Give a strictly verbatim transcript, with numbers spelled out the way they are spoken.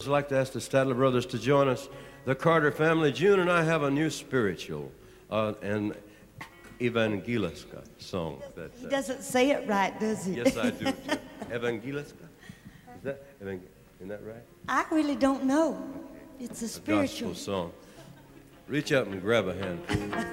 I'd like to ask the Statler brothers to join us. The Carter family, June and I have a new spiritual, uh, an Evangeliska song. That, uh, He doesn't say it right, does he? Yes, I do. Too. Evangeliska? Is that, evang- isn't that right? I really don't know. It's a A spiritual gospel song. Reach out and grab a hand.